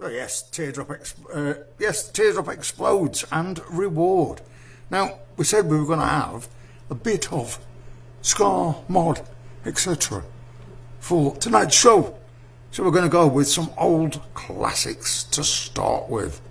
So yes, Teardrop Explodes and Reward. Now, we said we were going to have a bit of ska, mod, etc. for tonight's show. So we're going to go with some old classics to start with.